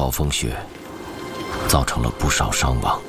暴风雪，造成了不少伤亡。